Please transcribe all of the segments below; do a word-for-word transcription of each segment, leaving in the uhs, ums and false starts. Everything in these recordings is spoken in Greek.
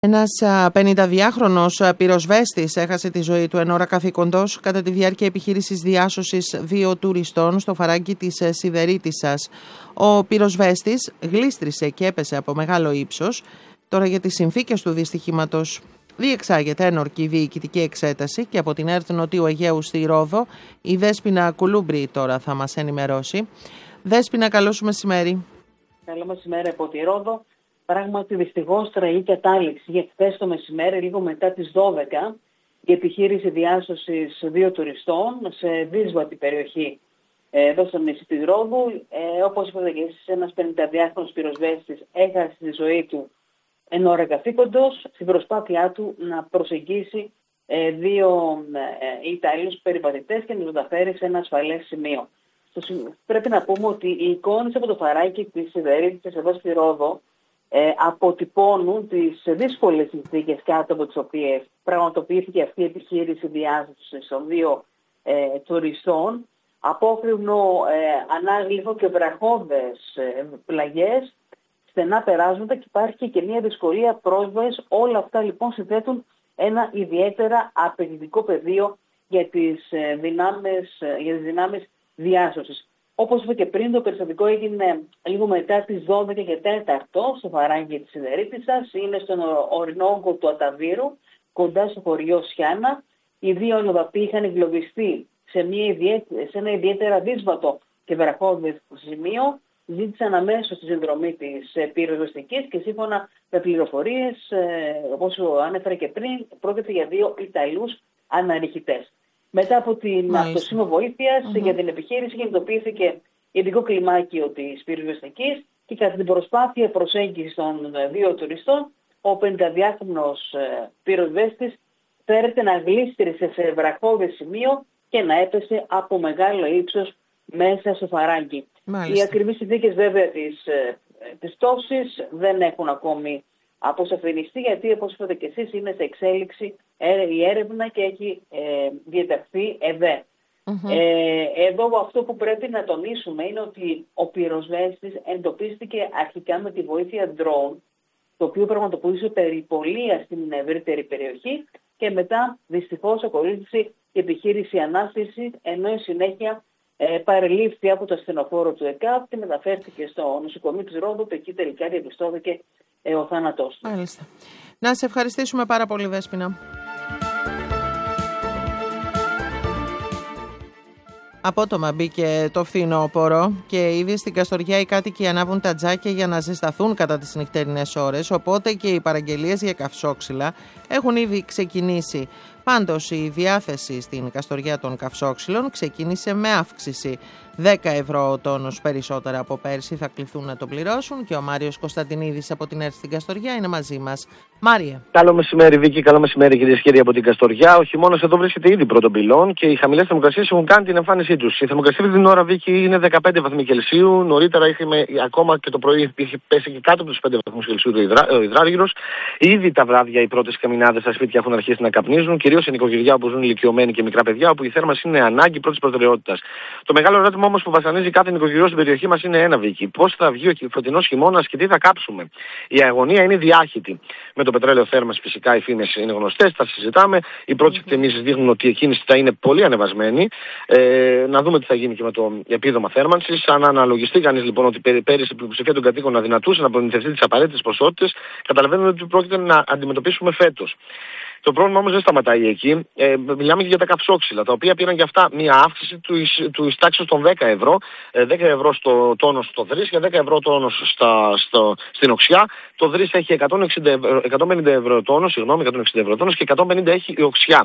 Ένας πενηνταδυάχρονος πυροσβέστης έχασε τη ζωή του εν ώρα καθήκοντος κατά τη διάρκεια επιχείρησης διάσωσης δύο τουριστών στο φαράγγι της Σιδερίτισσας. Ο πυροσβέστης γλίστρισε και έπεσε από μεγάλο ύψος. Τώρα για τις συνθήκες του δυστυχήματος διεξάγεται ένορκη διοικητική εξέταση και από την ΕΡΤ Νοτιού Αιγαίου στη Ρόδο η Δέσποινα Κουλούμπρη τώρα θα μας ενημερώσει. Δέσποινα, καλό σου μεσημέρι. Καλό μεσημέρι από τη Ρόδο. Πράγματι, δυστυχώς, τραγική κατάληξη. Γιατί χθες το μεσημέρι, λίγο μετά τις δώδεκα, η επιχείρηση διάσωσης δύο τουριστών σε δύσβατη περιοχή εδώ στο νησί της Ρόδου. Ε, όπως είπατε και εσείς, ένας πενηνταδυάχρονος πυροσβέστης έχασε τη ζωή του εν ώρα καθήκοντος στην προσπάθειά του να προσεγγίσει ε, δύο ε, Ιταλούς περιβατητές και να τους μεταφέρει σε ένα ασφαλές σημείο. Πρέπει να πούμε ότι οι εικόνες από το φαράκι της Σιδερίτισσας εδώ στη Ρόδο Ε, αποτυπώνουν τις δύσκολες συνθήκες κάτω από τις οποίες πραγματοποιήθηκε αυτή η επιχείρηση διάσωσης των δύο ε, τουριστών. Απόκρημνο ε, ανάγλυφο και βραχώδες ε, πλαγιές, στενά περάσματα και υπάρχει και μια δυσκολία πρόσβασης. Όλα αυτά λοιπόν συνθέτουν ένα ιδιαίτερα απαιτητικό πεδίο για τις, ε, δυνάμεις, ε, για τις δυνάμεις διάσωσης. Όπως είπα και πριν, το περιστατικό έγινε λίγο μετά τις δώδεκα και τέταρτο στο φαράγγι της Σιδερίτισσας. Είναι στον ορεινόγκο του Αταβύρου, κοντά στο χωριό Σιάνα. Οι δύο αλλοδαποί είχαν εγκλωβιστεί σε, μια ιδιαίτερα, σε ένα ιδιαίτερα δύσβατο και βραχώδες σημείο. Ζήτησαν αμέσως τη συνδρομή της πυροσβεστικής και σύμφωνα με πληροφορίες, όπως ανέφερα και πριν, πρόκειται για δύο Ιταλούς αναρριχητές. Μετά από την αυτοσύμω βοήθειας mm-hmm. για την επιχείρηση κινητοποιήθηκε ειδικό κλιμάκιο της πυροσβεστικής και κατά την προσπάθεια προσέγγισης των δύο τουριστών, ο πενηνταδυάχρονος πυροσβέστης φέρεται να γλίστρισε σε βραχώδες σημείο και να έπεσε από μεγάλο ύψος μέσα στο φαράγγι. Μάλιστα. Οι ακριβείς συνθήκες βέβαια της, της πτώσης δεν έχουν ακόμη αποσαφινιστεί, γιατί όπως είπατε και εσείς είναι σε εξέλιξη η έρευνα και έχει ε, διαταχθεί ΕΔΕ. Mm-hmm. Ε, εδώ αυτό που πρέπει να τονίσουμε είναι ότι ο πυροσβέστης εντοπίστηκε αρχικά με τη βοήθεια drone, το οποίο πραγματοποιούσε περιπολία στην ευρύτερη περιοχή και μετά δυστυχώς ακολούθησε η επιχείρηση ανάστησης, ενώ η συνέχεια ε, παρελήφθη από το ασθενοφόρο του ΕΚΑΒ και μεταφέρθηκε στο νοσοκομείο της Ρόδου, που εκεί τελικά διαπιστώθηκε ε, ο θάνατός του. Μάλιστα. Να σε ευχαριστήσουμε πάρα πολύ, Δέσποινα. Απότομα μπήκε το φθινόπωρο και ήδη στην Καστοριά οι κάτοικοι ανάβουν τα τζάκια για να ζεσταθούν κατά τις νυχτερινές ώρες, οπότε και οι παραγγελίες για καυσόξυλα έχουν ήδη ξεκινήσει. Πάντως η διάθεση στην Καστοριά των καυσόξυλων ξεκίνησε με αύξηση. δέκα ευρώ ο τόνος περισσότερα από πέρσι θα κληθούν να το πληρώσουν και ο Μάριος Κωνσταντινίδης από την ΕΡΤ στην Καστοριά είναι μαζί μας. Μάρια. Καλό μεσημέρι, Βίκη, καλό μεσημέρι, κυρίες και κύριοι, από την Καστοριά. Ο χειμώνας εδώ βρίσκεται ήδη πρώτον πυλών και οι χαμηλές θερμοκρασίες έχουν κάνει την εμφάνισή τους. Η θερμοκρασία αυτή την ώρα, Βίκη, είναι δεκαπέντε βαθμοί Κελσίου. Νωρίτερα είχαμε ακόμα και το πρωί είχε πέσει και κάτω από τους πέντε βαθμούς Κελσίου ο υδράργυρος. Ήδη τα βράδια οι πρώτες καμινάδες στα σπίτια έχουν αρχίσει να καπνίζουν, κυρίως σε νοικοκυριά όπου ζουν ηλικιωμένοι και μικρά παιδιά, όπου η θέρμανση είναι ανάγκη πρώτης προτεραιότητας. Το μεγάλο ερώτημα όμως που βασανίζει κάθε νοικοκυριό στην περιοχή μας είναι ένα, Βίκη. Πώς θα βγει ο φωτεινός χειμώνας και τι θα κάψουμε. Η αγωνία είναι διάχυτη. Με το πετρέλαιο θέρμανση φυσικά οι φήμες είναι γνωστές, τα συζητάμε. Οι πρώτες εκτιμήσεις δείχνουν ότι η κίνηση θα είναι πολύ ανεβασμένη. Ε, να δούμε τι θα γίνει και με το επίδομα θέρμανσης. Αν αναλογιστεί κανείς λοιπόν ότι πέρυσι η πλειοψηφία των κατοίκων αδυνατούσε να προμηθευτεί τις απαραίτητες ποσότητες, καταλαβαίνουμε ότι πρόκειται να αντιμετωπίσουμε φέτος. Το πρόβλημα όμως δεν σταματάει εκεί. Ε, μιλάμε και για τα καυσόξυλα, τα οποία πήραν και αυτά μια αύξηση του, του τάξης των δέκα ευρώ. Ε, δέκα ευρώ στο τόνος στο Δρύς και δέκα ευρώ τόνος στα, στο, στην Οξιά. Το Δρύς έχει εκατόν εξήντα ευρώ, εκατόν πενήντα ευρώ τόνος, συγγνώμη, εκατόν εξήντα ευρώ τόνος και εκατόν πενήντα έχει η Οξιά.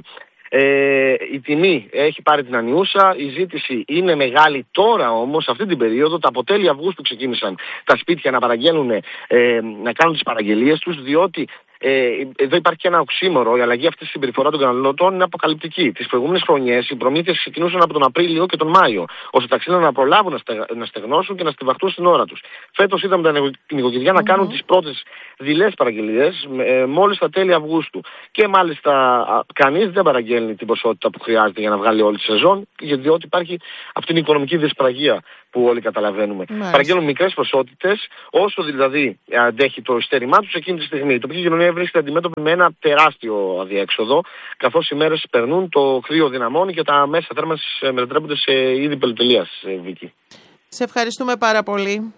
Ε, η τιμή έχει πάρει την ανιούσα, η ζήτηση είναι μεγάλη τώρα όμως, αυτή την περίοδο, τα αποτέλη Αυγούστου ξεκίνησαν τα σπίτια να παραγγέλνουν, ε, να κάνουν τις παραγγελίες τους, διότι Ε, εδώ υπάρχει και ένα οξύμορο. Η αλλαγή αυτή στη συμπεριφορά των καταναλωτών είναι αποκαλυπτική. Τις προηγούμενες χρονιές οι προμήθειες ξεκινούσαν από τον Απρίλιο και τον Μάιο, ώστε τα ξύλα να προλάβουν να, στε, να στεγνώσουν και να στιβαχτούν στην ώρα τους. Φέτος είδαμε τα νοικοκυριά mm-hmm. να κάνουν τις πρώτες δειλές παραγγελίες ε, μόλις τα τέλη Αυγούστου. Και μάλιστα κανείς δεν παραγγέλνει την ποσότητα που χρειάζεται για να βγάλει όλη τη σεζόν, διότι υπάρχει αυτή την οικονομική δυσπραγία που όλοι καταλαβαίνουμε. Παραγγέλνουν μικρές ποσότητες, όσο δηλαδή αντέχει το ειστέρημά τους εκείνη τη στιγμή. Η τοπική κοινωνία βρίσκεται αντιμέτωπη με ένα τεράστιο αδιέξοδο, καθώς οι μέρες περνούν, το κρύο δυναμώνει και τα μέσα θέρμανσης μετατρέπονται σε είδη πολυτελείας, Βίκη. Σε ευχαριστούμε πάρα πολύ.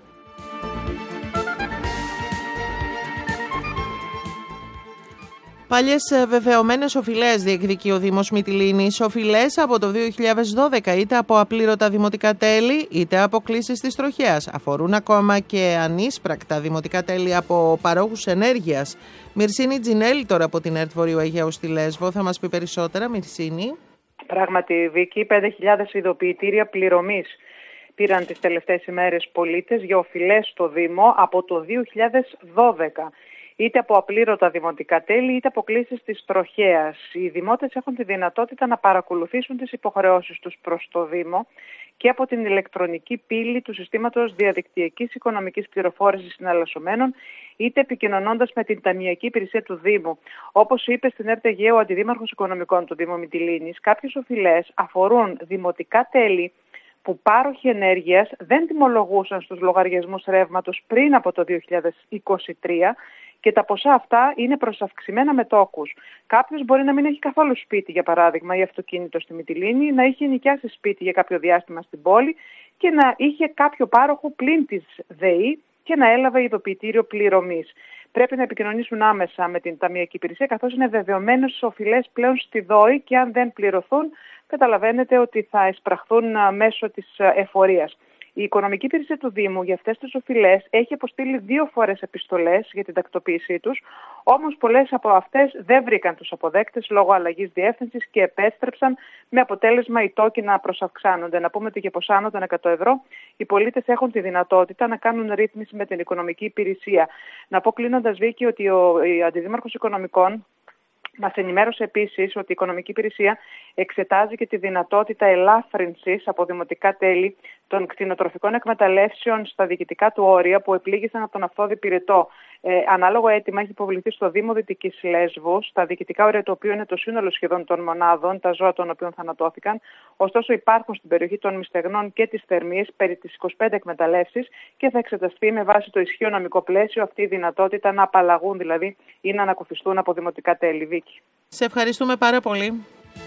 Παλιές βεβαιωμένες οφειλές διεκδικεί ο Δήμος Μυτιλήνης. Οφειλές από το δύο χιλιάδες δώδεκα, είτε από απλήρωτα δημοτικά τέλη, είτε από κλήσεις της τροχέας. Αφορούν ακόμα και ανίσπρακτα δημοτικά τέλη από παρόχους ενέργειας. Μυρσίνη Τζινέλη τώρα από την ΕΡΤ Βορείου Αιγαίου στη Λέσβο. Θα μας πει περισσότερα, Μυρσίνη. Πράγματι, Βίκη, πέντε χιλιάδες ειδοποιητήρια πληρωμής πήραν τις τελευταίες ημέρες πολίτες για οφειλές στο Δήμο από το δύο χιλιάδες δώδεκα. Είτε από απλήρωτα δημοτικά τέλη, είτε από κλήσεις της τροχέας. Οι δημότες έχουν τη δυνατότητα να παρακολουθήσουν τις υποχρεώσεις τους προς το Δήμο και από την ηλεκτρονική πύλη του συστήματος διαδικτυακής οικονομικής πληροφόρησης συναλλασσομένων, είτε επικοινωνώντας με την ταμιακή υπηρεσία του Δήμου. Όπως είπε στην ΕΡΤ Αιγαίου ο Αντιδήμαρχος Οικονομικών του Δήμου Μυτιλήνης, κάποιες οφειλές αφορούν δημοτικά τέλη που πάροχοι ενέργειας δεν τιμολογούσαν στους λογαριασμούς ρεύματος πριν από το δύο χιλιάδες είκοσι τρία και τα ποσά αυτά είναι προς αυξημένα μετόχους. Κάποιος μπορεί να μην έχει καθόλου σπίτι, για παράδειγμα, ή αυτοκίνητο στη Μυτιλήνη, να είχε νοικιάσει σπίτι για κάποιο διάστημα στην πόλη και να είχε κάποιο πάροχο πλην της ΔΕΗ και να έλαβε ειδοποιητήριο πληρωμής. Πρέπει να επικοινωνήσουν άμεσα με την ταμιακή υπηρεσία, καθώς είναι βεβαιωμένες στις οφειλές πλέον στη ΔΟΗ και αν δεν πληρωθούν, καταλαβαίνετε ότι θα εισπραχθούν μέσω της εφορίας. Η Οικονομική Υπηρεσία του Δήμου για αυτές τις οφειλές έχει αποστείλει δύο φορές επιστολές για την τακτοποίησή τους, όμως πολλές από αυτές δεν βρήκαν τους αποδέκτες λόγω αλλαγής διεύθυνσης και επέστρεψαν με αποτέλεσμα οι τόκοι να προσαυξάνονται. Να πούμε ότι για ποσά άνω των εκατό ευρώ οι πολίτες έχουν τη δυνατότητα να κάνουν ρύθμιση με την Οικονομική Υπηρεσία. Να πω κλείνοντας, Βίκη, ότι ο Αντιδήμαρχος Οικονομικών μας ενημέρωσε επίσης ότι η Οικονομική Υπηρεσία εξετάζει και τη δυνατότητα ελάφρυνσης από δημοτικά τέλη των κτηνοτροφικών εκμεταλλεύσεων στα διοικητικά του όρια που επλήγησαν από τον αυθόδη πυρετό. Ε, ανάλογο αίτημα έχει υποβληθεί στο Δήμο Δυτικής Λέσβου, στα διοικητικά όρια του οποίου είναι το σύνολο σχεδόν των μονάδων, τα ζώα των οποίων θανατώθηκαν. Ωστόσο, υπάρχουν στην περιοχή των Μυστεγνών και της Θερμής περί τις είκοσι πέντε εκμεταλλεύσεις και θα εξεταστεί με βάση το ισχύο νομικό πλαίσιο αυτή η δυνατότητα να απαλλαγούν δηλαδή ή να ανακουφιστούν από δημοτικά τέλη. Βίκη. Σε ευχαριστούμε πάρα πολύ.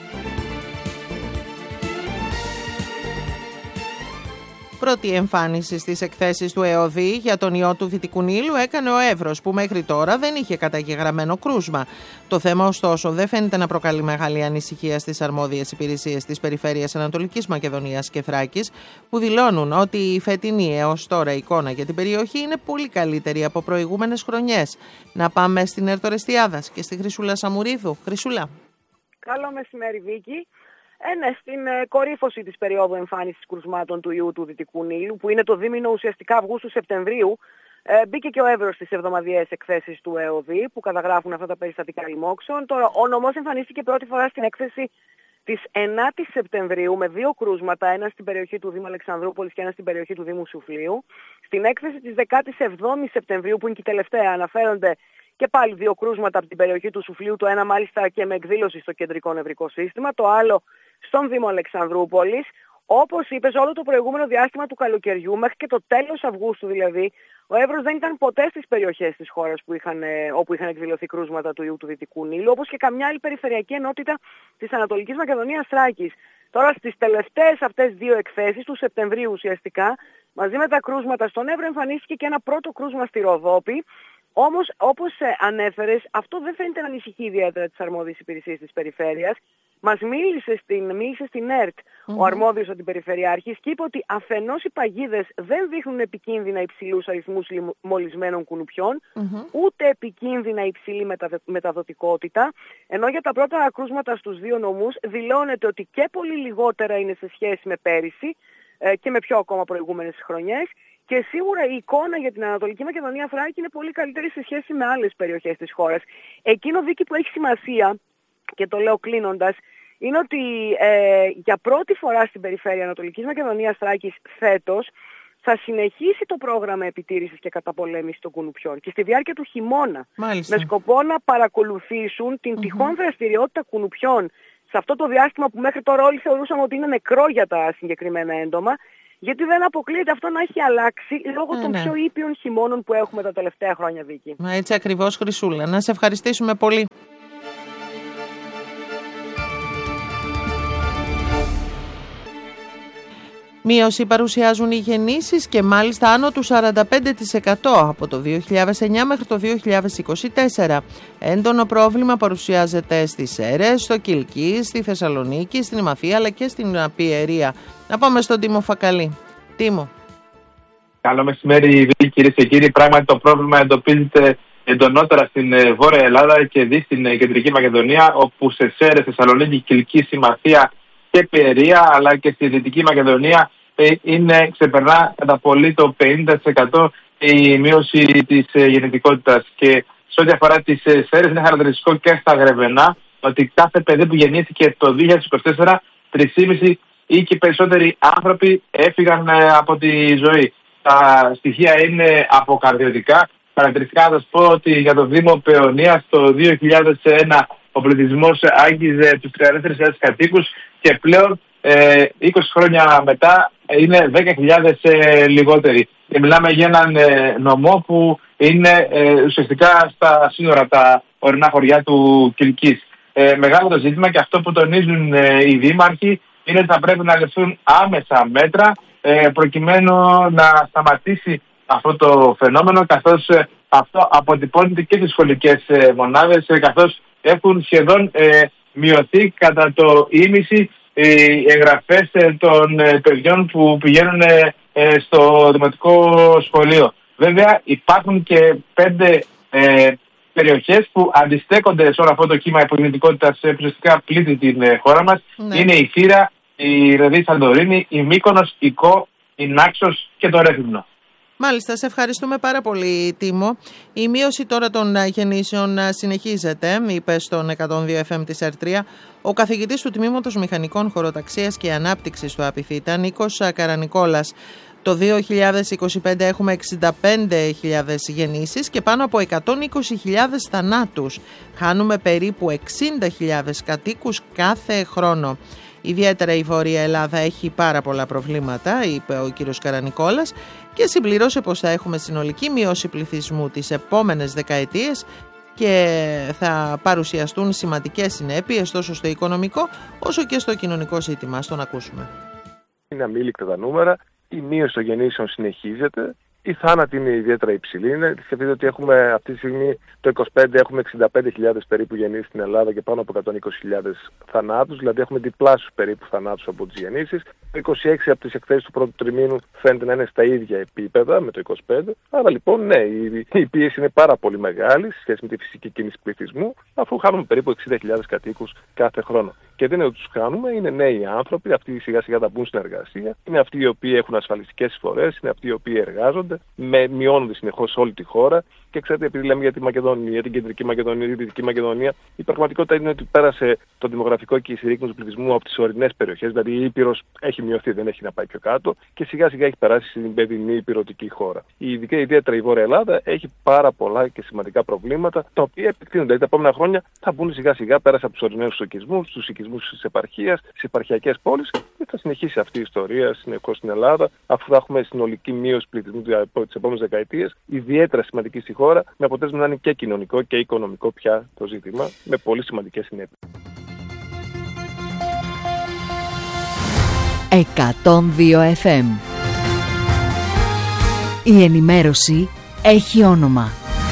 Πρώτη εμφάνιση στις εκθέσεις του ΕΟΔΗ για τον ιό του Δυτικού Νείλου έκανε ο Εύρος, που μέχρι τώρα δεν είχε καταγεγραμμένο κρούσμα. Το θέμα, ωστόσο, δεν φαίνεται να προκαλεί μεγάλη ανησυχία στις αρμόδιες υπηρεσίες της Περιφέρειας Ανατολικής Μακεδονίας και Θράκης, που δηλώνουν ότι η φετινή έως τώρα εικόνα για την περιοχή είναι πολύ καλύτερη από προηγούμενες χρονιές. Να πάμε στην ΕΡΤ Ορεστιάδας και στη Χρυσούλα Σαμουρίδου. Χρυσούλα. Καλό μεσημέρι, Βίκη. Ε, ναι, στην ε, κορύφωση της περίοδου εμφάνισης κρουσμάτων του ιού του Δυτικού Νείλου, που είναι το δίμηνο ουσιαστικά Αυγούστου-Σεπτεμβρίου, ε, μπήκε και ο Εύρος στις εβδομαδιαίες εκθέσεις του ΕΟΔΗ που καταγράφουν αυτά τα περιστατικά λοιμόξεων. Τώρα, ο νομός εμφανίστηκε πρώτη φορά στην έκθεση της ενάτης Σεπτεμβρίου με δύο κρούσματα, ένα στην περιοχή του Δήμου Αλεξανδρούπολης και ένα στην περιοχή του Δήμου Σουφλίου. Στην έκθεση της δεκάτης εβδόμης Σεπτεμβρίου, που είναι και η τελευταία, αναφέρονται και πάλι δύο κρούσματα από την περιοχή του Σουφλίου, το ένα μάλιστα και με εκδήλωση στο κεντρικό νευρικό σύστημα, το άλλο στον Δήμο Αλεξανδρούπολης. Όπως είπες, όλο το προηγούμενο διάστημα του καλοκαιριού, μέχρι και το τέλος Αυγούστου δηλαδή, ο Εύρος δεν ήταν ποτέ στις περιοχές της χώρας που είχαν, όπου είχαν εκδηλωθεί κρούσματα του ιού του Δυτικού Νείλου, όπως και καμιά άλλη περιφερειακή ενότητα της Ανατολικής Μακεδονίας Θράκης. Τώρα στις τελευταίες αυτές δύο εκθέσεις του Σεπτεμβρίου ουσιαστικά, μαζί με τα κρούσματα στον Εύρο, εμφανίστηκε και ένα πρώτο κρούσμα στη Ροδόπη. Όμως, όπως ανέφερες, αυτό δεν φαίνεται να ανησυχεί ιδιαίτερα τις αρμόδιες υπηρεσίες της περιφέρειας. Μας μίλησε στην, μίλησε στην ΕΡΤ mm-hmm. ο αρμόδιος αντιπεριφερειάρχης και είπε ότι αφενός οι παγίδες δεν δείχνουν επικίνδυνα υψηλούς αριθμούς μολυσμένων κουνουπιών, mm-hmm. ούτε επικίνδυνα υψηλή μετα, μεταδοτικότητα, ενώ για τα πρώτα κρούσματα στους δύο νομούς δηλώνεται ότι και πολύ λιγότερα είναι σε σχέση με πέρυσι ε, και με πιο ακόμα προηγούμενες χρονιές. Και σίγουρα η εικόνα για την Ανατολική Μακεδονία Θράκη είναι πολύ καλύτερη σε σχέση με άλλες περιοχές της χώρας. Εκείνο, Βίκη, που έχει σημασία, και το λέω κλείνοντας, είναι ότι ε, για πρώτη φορά στην περιφέρεια Ανατολικής Μακεδονίας Θράκης φέτος θα συνεχίσει το πρόγραμμα επιτήρησης και καταπολέμησης των κουνουπιών και στη διάρκεια του χειμώνα. Μάλιστα. Με σκοπό να παρακολουθήσουν την mm-hmm. τυχόν δραστηριότητα κουνουπιών σε αυτό το διάστημα που μέχρι τώρα όλοι θεωρούσαμε ότι είναι νεκρό για τα συγκεκριμένα έντομα, γιατί δεν αποκλείεται αυτό να έχει αλλάξει λόγω ε, των ναι. πιο ήπιων χειμώνων που έχουμε τα τελευταία χρόνια, Βίκη. Μα έτσι ακριβώς, Χρυσούλα. Να σε ευχαριστήσουμε πολύ. Μείωση παρουσιάζουν οι γεννήσεις και μάλιστα άνω του σαράντα πέντε τοις εκατό από το δύο χιλιάδες εννιά μέχρι το δύο χιλιάδες είκοσι τέσσερα. Έντονο πρόβλημα παρουσιάζεται στις Σέρρες, στο Κιλκί, στη Θεσσαλονίκη, στην Ημαφία αλλά και στην Πιερία. Να πάμε στον Τίμο Φακαλή. Τίμο. Καλό μεσημέρι, κυρίες και κύριοι. Πράγματι το πρόβλημα εντοπίζεται εντονότερα στην Βόρεια Ελλάδα και δι στην Κεντρική Μακεδονία, όπου σε Σέρρες, Θεσσαλονίκη, Κιλκί, Ημαφία και Πιερία, αλλά και στη Δυτική Μακεδονία είναι, ξεπερνά κατά πολύ το πενήντα τοις εκατό η μείωση της γεννητικότητας. Και σε ό,τι αφορά τις Σέρρες, είναι χαρακτηριστικό και στα Γρεβενά ότι κάθε παιδί που γεννήθηκε το δύο χιλιάδες είκοσι τέσσερα, τρεις και μισό ή και περισσότεροι άνθρωποι έφυγαν από τη ζωή. Τα στοιχεία είναι αποκαρδιωτικά. Χαρακτηριστικά θα σας πω ότι για το Δήμο Παιωνίας το δύο χιλιάδες ένα ο πληθυσμός άγγιζε τους τριάντα τέσσερις χιλιάδες κατοίκους και πλέον ε, είκοσι χρόνια μετά είναι δέκα χιλιάδες ε, λιγότεροι. Και μιλάμε για έναν ε, νομό που είναι ε, ουσιαστικά στα σύνορα, τα ορεινά χωριά του Κιλκής. Ε, μεγάλο το ζήτημα και αυτό που τονίζουν ε, οι δήμαρχοι είναι ότι θα πρέπει να ληφθούν άμεσα μέτρα ε, προκειμένου να σταματήσει αυτό το φαινόμενο, καθώς ε, αυτό αποτυπώνεται και στις σχολικές ε, μονάδες, ε, καθώς έχουν σχεδόν ε, μειωθεί κατά το ίμιση οι εγγραφές ε, των ε, παιδιών που πηγαίνουν ε, ε, στο δημοτικό σχολείο. Βέβαια υπάρχουν και πέντε ε, περιοχές που αντιστέκονται σε όλο αυτό το κύμα υπογεννητικότητας που ουσιαστικά πλήττει την ε, χώρα μας. Ναι. Είναι η Θήρα, η Ρεδί Σαντορίνη, η Μύκονος, η Κο, η Νάξος και το Ρέθυμνο. Μάλιστα, σε ευχαριστούμε πάρα πολύ, Τίμο. Η μείωση τώρα των γεννήσεων συνεχίζεται, είπε στον εκατόν δύο εφ εμ της Ερτρία ο καθηγητής του Τμήματος Μηχανικών Χωροταξίας και Ανάπτυξης του ΑΠΙΘΙΤΑ, Νίκος Καρανικόλας. Το δύο χιλιάδες είκοσι πέντε έχουμε εξήντα πέντε χιλιάδες γεννήσεις και πάνω από εκατόν είκοσι χιλιάδες θανάτους. Χάνουμε περίπου εξήντα χιλιάδες κατοίκους κάθε χρόνο. Ιδιαίτερα η Βόρεια Ελλάδα έχει πάρα πολλά προβλήματα, είπε ο κύριος Καρανικόλας, και συμπληρώσε πως θα έχουμε συνολική μείωση πληθυσμού τις επόμενες δεκαετίες και θα παρουσιαστούν σημαντικές συνέπειες τόσο στο οικονομικό όσο και στο κοινωνικό ζήτημα. Στον ακούσουμε. Είναι αμήλικτα τα νούμερα, η μείωση των γεννήσεων συνεχίζεται. Η θάνατη είναι ιδιαίτερα υψηλή. Σκεφτείτε ότι έχουμε αυτή τη στιγμή το είκοσι πέντε έχουμε εξήντα πέντε χιλιάδες περίπου γεννήσεις στην Ελλάδα και πάνω από εκατόν είκοσι χιλιάδες θανάτους. Δηλαδή έχουμε διπλάσιους περίπου θανάτους από τις γεννήσεις. Το είκοσι έξι από τις εκθέσεις του πρώτου τριμήνου φαίνεται να είναι στα ίδια επίπεδα με το είκοσι πέντε. Άρα λοιπόν ναι, η, η πίεση είναι πάρα πολύ μεγάλη σε σχέση με τη φυσική κίνηση πληθυσμού, αφού χάνουμε περίπου εξήντα χιλιάδες κατοίκους κάθε χρόνο. Και δεν είναι ότι τους χάνουμε, είναι νέοι άνθρωποι, αυτοί σιγά σιγά θα μπουν στην εργασία, είναι αυτοί οι οποίοι έχουν ασφαλιστικές εισφορές, είναι αυτοί οι οποίοι εργάζονται, με, μειώνονται συνεχώς σε όλη τη χώρα. Και ξέρετε, επειδή λέμε για τη Μακεδονία, για την Κεντρική Μακεδονία, για τη Δυτική Μακεδονία, η πραγματικότητα είναι ότι πέρασε το δημογραφικό και η συρρήκνωση του πληθυσμού από τις ορεινές περιοχές, δηλαδή η Ήπειρος έχει μειωθεί, δεν έχει να πάει πιο κάτω και σιγά σιγά έχει περάσει στην παιδινή υπηρετική χώρα. Η ειδικά ιδιαίτερα η Βόρεια Ελλάδα έχει πάρα πολλά και σημαντικά προβλήματα, τα οποία επεκτείνονται. Δηλαδή τα επόμενα χρόνια θα μπουν σιγά σιγά πέρασε από τους ορεινούς οικισμούς, τους οικισμούς της επαρχίας, τις επαρχιακές πόλεις και θα συνεχίσει αυτή η ιστορία συνεχώς στην Ελλάδα, αφού θα έχουμε συνολική μείωση πληθυσμού τις επόμενες δεκαετίες, ιδιαίτερα σημαντική στη χώρα, με αποτέλεσμα να είναι και κοινωνικό και οικονομικό πια το ζήτημα, με πολύ σημαντικές συνέπειες. εκατόν δύο εφ εμ. Η ενημέρωση έχει όνομα.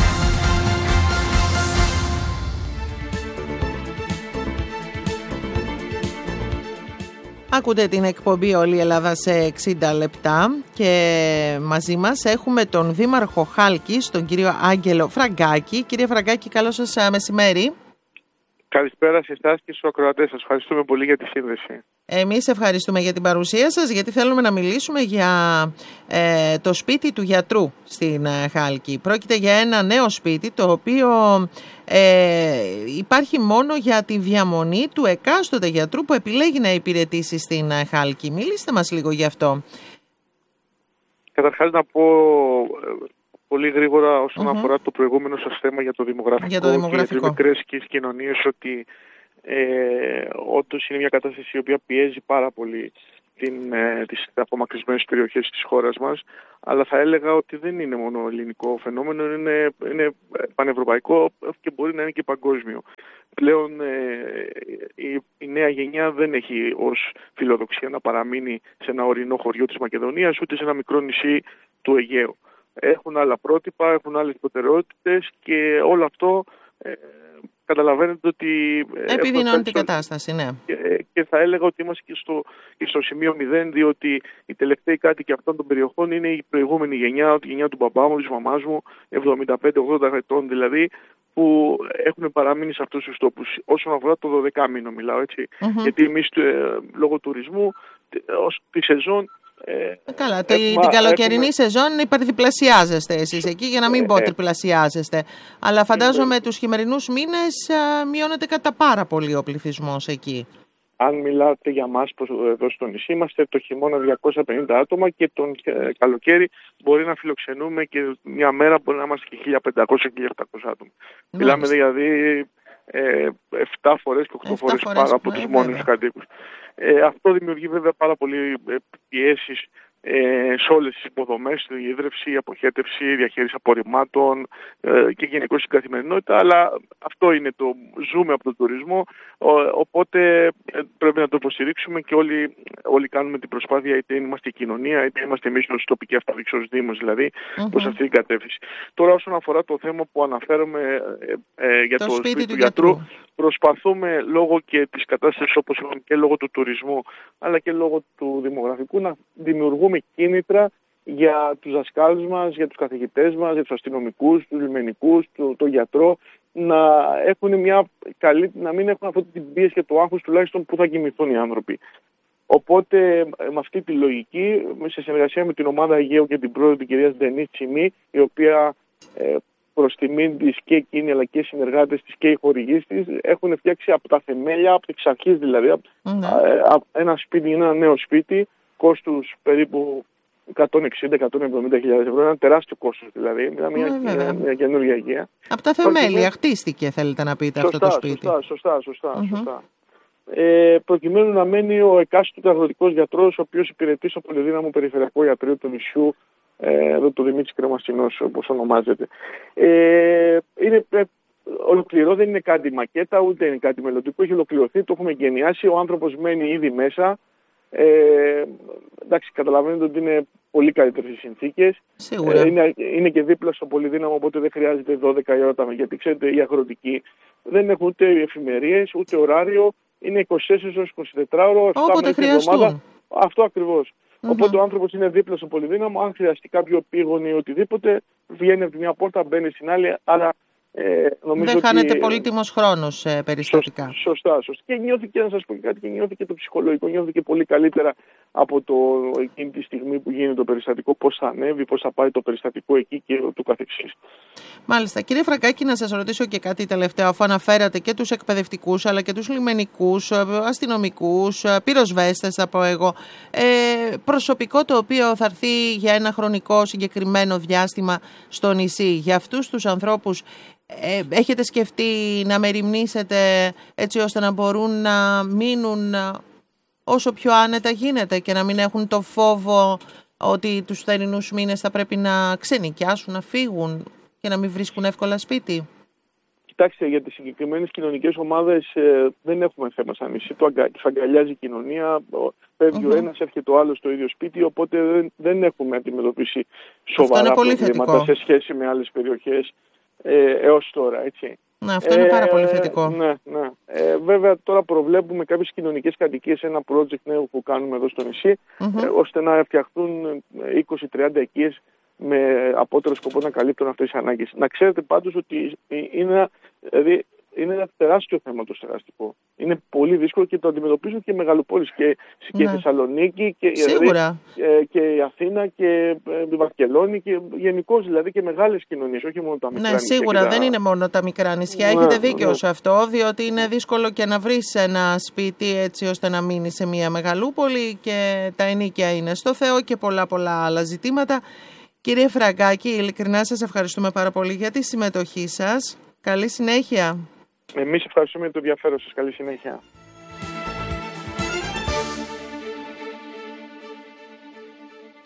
Ακούτε την εκπομπή Όλη η Ελλάδα σε εξήντα λεπτά και μαζί μας έχουμε τον Δήμαρχο Χάλκης, τον κύριο Άγγελο Φραγκάκη. Κύριε Φραγκάκη, καλό σας μεσημέρι. Καλησπέρα σε εσάς και στους ακροατές σας. Ευχαριστούμε πολύ για τη σύνδεση. Εμείς ευχαριστούμε για την παρουσία σας, γιατί θέλουμε να μιλήσουμε για ε, το σπίτι του γιατρού στην ε, Χάλκη. Πρόκειται για ένα νέο σπίτι, το οποίο ε, υπάρχει μόνο για τη διαμονή του εκάστοτε γιατρού που επιλέγει να υπηρετήσει στην ε, Χάλκη. Μιλήστε μας λίγο γι' αυτό. Καταρχάς να πω πολύ γρήγορα όσον mm-hmm. αφορά το προηγούμενο σας θέμα για το δημογραφικό, για το δημογραφικό. και για τις μικρές και τις κοινωνίες, ότι ε, όντως είναι μια κατάσταση η οποία πιέζει πάρα πολύ την, ε, τις απομακρυσμένες περιοχές της χώρας μας, αλλά θα έλεγα ότι δεν είναι μόνο ελληνικό φαινόμενο, είναι, είναι πανευρωπαϊκό και μπορεί να είναι και παγκόσμιο. Πλέον ε, η, η νέα γενιά δεν έχει ως φιλοδοξία να παραμείνει σε ένα ορεινό χωριό της Μακεδονίας, ούτε σε ένα μικρό νησί του Αιγαίου. Έχουν άλλα πρότυπα, έχουν άλλες προτεραιότητες και όλο αυτό ε, καταλαβαίνετε ότι... επιδεινώνει την κατάσταση, ναι. Και, και θα έλεγα ότι είμαστε και στο, και στο σημείο μηδέν, διότι οι τελευταίοι κάτοικοι αυτών των περιοχών είναι η προηγούμενη γενιά, η γενιά του μπαμπά μου, της μαμάς μου, εβδομήντα πέντε ογδόντα ετών δηλαδή, που έχουν παραμείνει σε αυτούς τους τόπους. Όσον αφορά το δωδεκάμηνο μιλάω, έτσι. Mm-hmm. Γιατί εμείς ε, λόγω τουρισμού, ως τη σεζόν, Ε, Καλά, έχουμε, την καλοκαιρινή έχουμε... σεζόν υπερδιπλασιάζεστε εσείς εκεί, για να μην πω ε, τριπλασιάζεστε. Αλλά φαντάζομαι ε, τους χειμερινούς μήνες α, μειώνεται κατά πάρα πολύ ο πληθυσμός εκεί. Αν μιλάτε για μας εδώ στο νησί, είμαστε το χειμώνα διακόσια πενήντα άτομα και τον ε, καλοκαίρι μπορεί να φιλοξενούμε και μια μέρα μπορεί να είμαστε και χίλια πεντακόσια με χίλια επτακόσια άτομα. Μάλιστα. Μιλάμε δηλαδή ε, επτά φορές και οκτώ φορές πάνω από τους μόνιμους κατοίκους. Ε, αυτό δημιουργεί βέβαια πάρα πολύ ε, πιέσεις ε, σε όλες τις υποδομές, η ίδρυυση, η αποχέτευση, η διαχείριση απορριμμάτων ε, και γενικώς στην καθημερινότητα, αλλά αυτό είναι το ζούμε από τον τουρισμό, ο, οπότε ε, πρέπει να το υποστηρίξουμε και όλοι, όλοι κάνουμε την προσπάθεια, είτε είμαστε η κοινωνία, είτε είμαστε εμείς ως τοπική αυτοδιοίκηση, ως Δήμος δηλαδή, mm-hmm. προς αυτή την κατεύθυνση. Τώρα όσον αφορά το θέμα που αναφέρομαι ε, ε, για το, το σπίτι του γιατρού, γιατρού, προσπαθούμε λόγω και της κατάστασης όπως είπαμε και λόγω του τουρισμού αλλά και λόγω του δημογραφικού να δημιουργούμε κίνητρα για τους δασκάλους μας, για τους καθηγητές μας, για τους αστυνομικούς, τους λιμενικούς, το, το γιατρό να, έχουν μια καλή, να μην έχουν αυτή την πίεση και το άγχος τουλάχιστον που θα κοιμηθούν οι άνθρωποι. Οπότε με αυτή τη λογική, σε συνεργασία με την ομάδα Αιγαίου και την πρόεδρο την κυρία Ντενή Τσιμή, η οποία ε, προς τιμήν της και εκείνη αλλά και οι συνεργάτες της και οι χορηγείς της έχουν φτιάξει από τα θεμέλια, από εξ αρχής δηλαδή, mm-hmm. ένα σπίτι, ένα νέο σπίτι, κόστους περίπου εκατόν εξήντα με εκατόν εβδομήντα χιλιάδες ευρώ, ένα τεράστιο κόστος δηλαδή, μια, μια, μια, μια καινούργια Αιγαία. Από τα θεμέλια χτίστηκε θέλετε να πείτε σωστά, αυτό το σπίτι. Σωστά, σωστά, σωστά, mm-hmm. σωστά. Ε, προκειμένου να μένει ο εκάστοτε αγροτικός γιατρός, ο οποίος υπηρετεί στο πολυδύναμο περιφερειακό ιατρείο του νησιού, εδώ το Δημήτρης Κρεμαστινός όπως ονομάζεται. Ε, είναι, ε, ολοκληρώ, δεν είναι κάτι μακέτα, ούτε είναι κάτι μελλοντικό, έχει ολοκληρωθεί, το έχουμε εγκαινιάσει, ο άνθρωπος μένει ήδη μέσα. Ε, εντάξει, καταλαβαίνετε ότι είναι πολύ καλύτερες οι συνθήκες. Σίγουρα. Ε, είναι, είναι και δίπλα στο πολυδύναμο, οπότε δεν χρειάζεται δώδεκα η ώρα, γιατί ξέρετε οι αγροτικοί δεν έχουν ούτε εφημερίες, ούτε ωράριο, είναι είκοσι τέσσερα ώρες, είκοσι τέσσερα ώρο, όποτε χρειαστούν. Αυτό ακριβώς. Mm-hmm. Οπότε ο άνθρωπος είναι δίπλα στο πολυδύναμο, αν χρειαστεί κάποιο επίγονο ή οτιδήποτε, βγαίνει από τη μια πόρτα, μπαίνει στην άλλη, άρα ε, νομίζω δεν χάνεται ότι, πολύτιμος χρόνος ε, περιστατικά. Σωστά, σωστά. Και νιώθηκε, να σας πω και κάτι, και νιώθηκε το ψυχολογικό, νιώθηκε πολύ καλύτερα από το, εκείνη τη στιγμή που γίνεται το περιστατικό, πώς θα ανέβει, πώς θα πάει το περιστατικό εκεί και του καθεξής. Μάλιστα. Κύριε Φραγκάκη, να σας ρωτήσω και κάτι τελευταίο, αφού αναφέρατε και τους εκπαιδευτικούς αλλά και τους λιμενικούς, αστυνομικούς, πυροσβέστες θα πω εγώ, ε, προσωπικό το οποίο θα έρθει για ένα χρονικό συγκεκριμένο διάστημα στο νησί. Για αυτούς τους ανθρώπους ε, έχετε σκεφτεί να μεριμνήσετε έτσι ώστε να μπορούν να μείνουν όσο πιο άνετα γίνεται και να μην έχουν το φόβο ότι τους θερινούς μήνες θα πρέπει να ξενοικιάσουν, να φύγουν και να μην βρίσκουν εύκολα σπίτι? Κοιτάξτε, για τις συγκεκριμένες κοινωνικές ομάδες ε, δεν έχουμε θέμα σαν νησί. Το αγκα... Τους αγκαλιάζει η κοινωνία, φεύγει mm-hmm. ο ένας, έρχεται ο άλλος στο ίδιο σπίτι, οπότε δεν, δεν έχουμε αντιμετωπίσει σοβαρά προβλήματα σε σχέση με άλλες περιοχές ε, έως τώρα, έτσι. Ναι, αυτό είναι ε, πάρα πολύ θετικό. Ναι, ναι. Ε, βέβαια τώρα προβλέπουμε κάποιες κοινωνικές κατοικίες, ένα project νέο που κάνουμε εδώ στο νησί, mm-hmm. ε, ώστε να φτιαχτούν είκοσι με τριάντα οικίες με απότερο σκοπό να καλύπτουν αυτές τις ανάγκες. Να ξέρετε πάντως ότι είναι, δηλαδή, είναι ένα τεράστιο θέμα το στεγαστικό. Είναι πολύ δύσκολο και το αντιμετωπίζουν και μεγαλοπόλεις και, και ναι. η Θεσσαλονίκη και, δηλαδή, και η Αθήνα και η Βαρκελόνη και γενικώς δηλαδή και μεγάλες κοινωνίες, όχι μόνο τα μικρά ναι, νησιά. Ναι, σίγουρα τα... δεν είναι μόνο τα μικρά νησιά. Ναι, έχετε δίκιο ναι. σε αυτό, διότι είναι δύσκολο και να βρεις ένα σπίτι έτσι ώστε να μείνει σε μια μεγαλούπολη και τα ενοίκια είναι στο Θεό και πολλά πολλά άλλα ζητήματα. Κύριε Φραγκάκη, ειλικρινά σας ευχαριστούμε πάρα πολύ για τη συμμετοχή σας. Καλή συνέχεια. Εμείς ευχαριστούμε για το ενδιαφέρον σας. Καλή συνέχεια.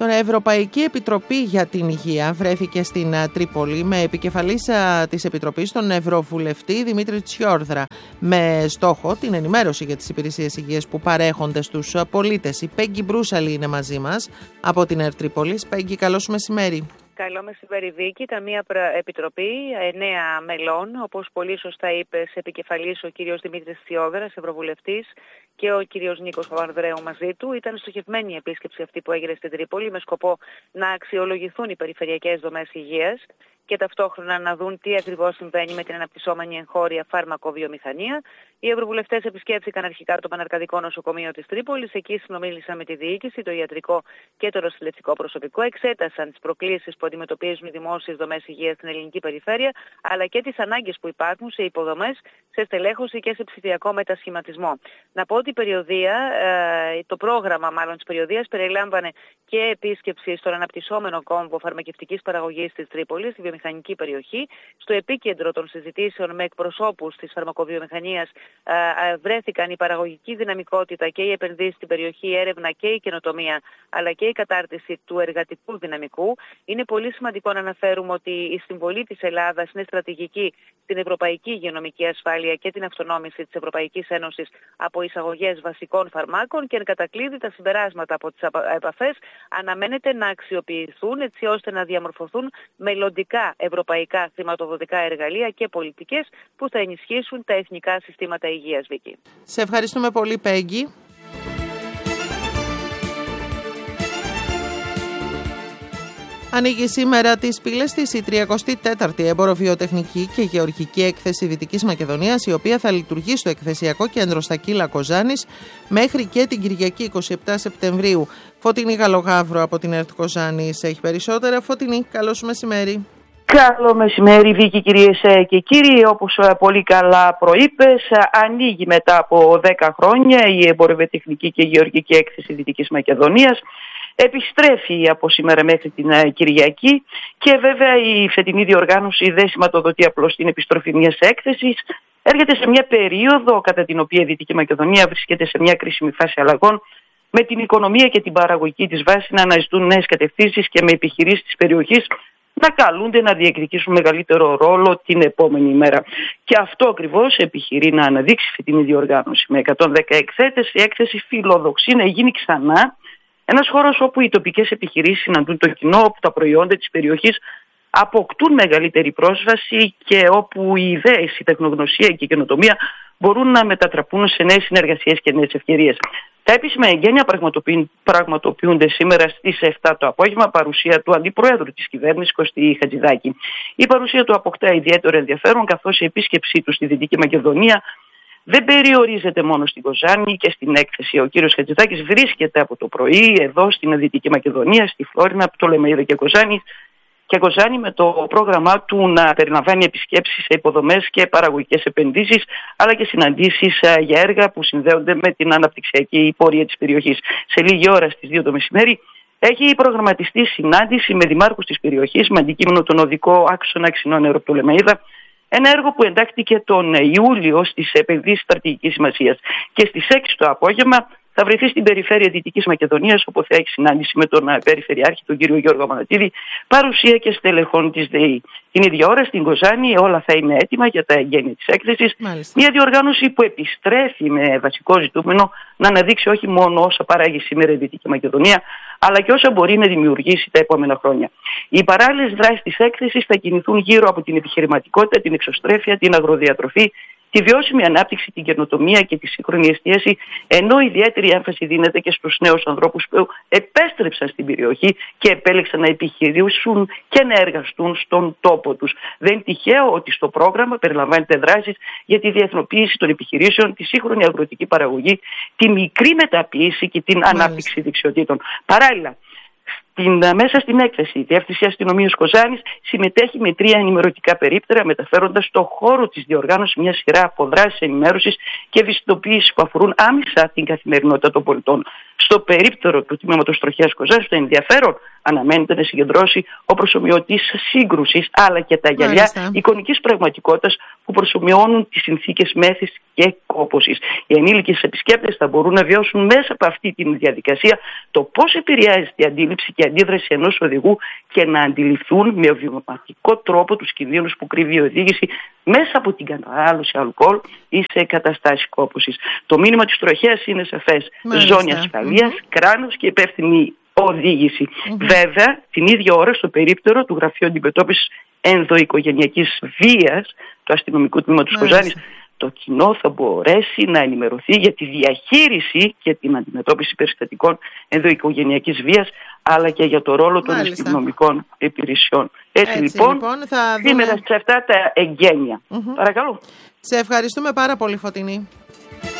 Τώρα, η Ευρωπαϊκή Επιτροπή για την Υγεία βρέθηκε στην Τρίπολη με επικεφαλής της Επιτροπής τον Ευρωβουλευτή Δημήτρη Τσιόρδρα, με στόχο την ενημέρωση για τις υπηρεσίες υγείας που παρέχονται στους πολίτες. Η Πέγγι Μπρούσαλη είναι μαζί μας από την ΕΡΤ Τρίπολης. Πέγγι, καλώς μεσημέρι. Καλό μεσημέρι, Βίκη. Ήταν μια επιτροπή εννέα μελών, όπως πολύ σωστά είπες, επικεφαλής ο κύριος Δημήτρης Τσιόδρας, Ευρωβουλευτής, και ο κύριος Νίκος Παπανδρέου μαζί του. Ήταν στοχευμένη η επίσκεψη αυτή που έγινε στην Τρίπολη με σκοπό να αξιολογηθούν οι περιφερειακές δομές υγείας και ταυτόχρονα να δουν τι ακριβώς συμβαίνει με την αναπτυσσόμενη εγχώρια φάρμακοβιομηχανία. Οι ευρωβουλευτές επισκέφθηκαν αρχικά το Παναρκαδικό Νοσοκομείο της Τρίπολης. Εκεί συνομίλησαν με τη διοίκηση, το ιατρικό και το νοσηλευτικό προσωπικό. Εξέτασαν τις προκλήσεις που αντιμετωπίζουν οι δημόσιες δομές υγείας στην ελληνική περιφέρεια, αλλά και τις ανάγκες που υπάρχουν σε υποδομές, σε στελέχωση και σε ψηφιακό μετασχηματισμό. Να πω ότι η περιοδία, το πρόγραμμα μάλλον της περιοδίας περιλάμβανε και επίσκεψη στον αναπτυσσόμενο κόμβο φαρμακευτικής παραγωγής της Τρίπολης, βιομηχανική περιοχή. Στο επίκεντρο των συζητήσεων με εκπροσώπους της φαρμακοβιομηχανίας βρέθηκαν η παραγωγική δυναμικότητα και οι επενδύσεις στην περιοχή, η έρευνα και η καινοτομία, αλλά και η κατάρτιση του εργατικού δυναμικού. Είναι πολύ σημαντικό να αναφέρουμε ότι η συμβολή της Ελλάδας είναι στρατηγική στην ευρωπαϊκή υγειονομική ασφάλεια και την αυτονόμηση της Ευρωπαϊκής Ένωσης από εισαγωγές βασικών φαρμάκων, και εν κατακλείδη τα συμπεράσματα από τις επαφές αναμένεται να αξιοποιηθούν έτσι ώστε να διαμορφωθούν μελλοντικά ευρωπαϊκά χρηματοδοτικά εργαλεία και πολιτικές που θα ενισχύσουν τα εθνικά συστήματα υγείας, Βίκη. Σε ευχαριστούμε πολύ, Πέγγι. Ανοίγει σήμερα τις πύλες της η τριακοστή τέταρτη Εμποροβιοτεχνική και Γεωργική Έκθεση Δυτικής Μακεδονίας, η οποία θα λειτουργεί στο Εκθεσιακό Κέντρο στα Κύλα Κοζάνης μέχρι και την Κυριακή είκοσι επτά Σεπτεμβρίου. Φωτεινή Γαλογαύρο από την ΕΡΤ Κοζάνης έχει περισσότερα. Φωτεινή, καλώς μεσημέρι. Καλό μεσημέρι, Βίκη, κυρίες και κύριοι. Όπως πολύ καλά προείπες, ανοίγει μετά από δέκα χρόνια η Εμποροβιοτεχνική και Γεωργική Έκθεση Δυτικής Μακεδονίας. Επιστρέφει από σήμερα μέχρι την Κυριακή και βέβαια η φετινή διοργάνωση δεν σηματοδοτεί απλώς την επιστροφή μιας έκθεσης. Έρχεται σε μια περίοδο κατά την οποία η Δυτική Μακεδονία βρίσκεται σε μια κρίσιμη φάση αλλαγών, με την οικονομία και την παραγωγική της βάση να αναζητούν νέες κατευθύνσεις και με επιχειρήσεις της περιοχής να καλούνται να διεκδικήσουν μεγαλύτερο ρόλο την επόμενη ημέρα. Και αυτό ακριβώς επιχειρεί να αναδείξει η φετινή διοργάνωση. Με εκατόν δέκα εκθέτες, η έκθεση φιλοδοξεί να γίνει ξανά ένας χώρος όπου οι τοπικές επιχειρήσεις συναντούν το κοινό, όπου τα προϊόντα της περιοχής αποκτούν μεγαλύτερη πρόσβαση και όπου οι ιδέες, η τεχνογνωσία και η καινοτομία μπορούν να μετατραπούν σε νέες συνεργασίες και νέες ευκαιρίες. Τα επίσημα εγγένεια πραγματοποιούνται σήμερα στις επτά το απόγευμα, παρουσία του Αντιπροέδρου της κυβέρνησης Κωστή Χατζηδάκη. Η παρουσία του αποκτά ιδιαίτερο ενδιαφέρον, καθώς η επίσκεψή του στη Δυτική Μακεδονία δεν περιορίζεται μόνο στην Κοζάνη και στην έκθεση. Ο κύριος Χατζηδάκης βρίσκεται από το πρωί εδώ στην Δυτική Μακεδονία, στη Φλόρινα, Πτολεμαΐδα και Κοζάνη, και Κοζάνη με το πρόγραμμά του να περιλαμβάνει επισκέψεις σε υποδομές και παραγωγικές επενδύσεις, αλλά και συναντήσεις για έργα που συνδέονται με την αναπτυξιακή πορεία της περιοχής. Σε λίγη ώρα στις δύο το μεσημέρι έχει προγραμματιστεί συνάντηση με δημάρχους της περιοχής με αντικείμενο τον οδικό άξονα Ξινό Πτολεμαΐδα, ένα έργο που εντάχθηκε τον Ιούλιο στις επενδύσεις στρατηγικής σημασίας. Και στις έξι το απόγευμα θα βρεθεί στην περιφέρεια Δυτικής Μακεδονίας, όπου θα έχει συνάντηση με τον Περιφερειάρχη, τον κύριο Γιώργο Μανατίδη, παρουσία και στελεχών της ΔΕΗ. Την ίδια ώρα στην Κοζάνη όλα θα είναι έτοιμα για τα εγγένεια της έκθεσης. Μάλιστα. Μια διοργάνωση που επιστρέφει με βασικό ζητούμενο να αναδείξει όχι μόνο όσα παράγει σήμερα η Δυτική Μακεδονία, αλλά και όσα μπορεί να δημιουργήσει τα επόμενα χρόνια. Οι παράλληλες δράσεις της έκθεσης θα κινηθούν γύρω από την επιχειρηματικότητα, την εξωστρέφεια, την αγροδιατροφή, τη βιώσιμη ανάπτυξη, την καινοτομία και τη σύγχρονη εστίαση, ενώ ιδιαίτερη έμφαση δίνεται και στους νέους ανθρώπους που επέστρεψαν στην περιοχή και επέλεξαν να επιχειρήσουν και να εργαστούν στον τόπο τους. Δεν είναι τυχαίο ότι στο πρόγραμμα περιλαμβάνεται δράσεις για τη διεθνοποίηση των επιχειρήσεων, τη σύγχρονη αγροτική παραγωγή, τη μικρή μεταποίηση και την Μάλιστα. ανάπτυξη δεξιοτήτων. Παράλληλα, Την, μέσα στην έκθεση, η Διεύθυνση Αστυνομίας Κοζάνης συμμετέχει με τρία ενημερωτικά περίπτερα, μεταφέροντας στο χώρο της διοργάνωσης μια σειρά από δράσεις ενημέρωσης και ευαισθητοποίησης που αφορούν άμεσα την καθημερινότητα των πολιτών. Στο περίπτερο του τμήματος Τροχέας Κοζάνης, το ενδιαφέρον αναμένεται να συγκεντρώσει ο προσομοιωτής σύγκρουσης, αλλά και τα γυαλιά Μάλιστα. εικονικής πραγματικότητας που προσομοιώνουν τις συνθήκες μέθης και κόπωσης. Οι ενήλικες επισκέπτες θα μπορούν να βιώσουν μέσα από αυτή τη διαδικασία το πώς επηρεάζεται η αντίληψη και η αντίδραση ενός οδηγού και να αντιληφθούν με βιωματικό τρόπο τους κινδύνους που κρύβει η οδήγηση μέσα από την κατανάλωση αλκοόλ ή σε καταστάσεις κόπωσης. Το μήνυμα της τροχέας είναι σαφές. Μάλιστα. Ζώνη ασφαλείας, mm-hmm. κράνος και υπεύθυνη οδήγηση. Mm-hmm. Βέβαια, την ίδια ώρα στο περίπτερο του Γραφείου Αντιμετώπισης Ενδοοικογενειακής Βίας του Αστυνομικού Τμήματος Κοζάνης, το κοινό θα μπορέσει να ενημερωθεί για τη διαχείριση και την αντιμετώπιση περιστατικών ενδοοικογενειακής βίας, αλλά και για το ρόλο των Μάλιστα. αστυνομικών υπηρεσιών. Έτσι, Έτσι λοιπόν, λοιπόν θα σήμερα δούμε... σε αυτά τα εγγένεια. Mm-hmm. Παρακαλώ. Σε ευχαριστούμε πάρα πολύ, Φωτεινή.